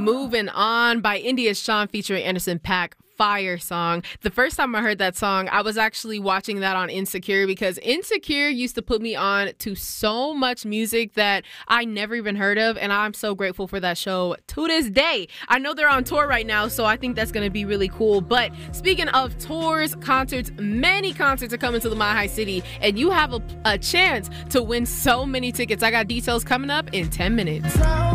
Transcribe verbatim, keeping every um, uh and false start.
Moving On by India's Shawn featuring Anderson .Paak. Fire song. The first time I heard that song, I was actually watching that on Insecure, because Insecure used to put me on to so much music that I never even heard of, and I'm so grateful for that show to this day. I know they're on tour right now, so I think that's going to be really cool. But speaking of tours, concerts, many concerts are coming to the Mile High City, and you have a, a chance to win so many tickets. I got details coming up in ten minutes.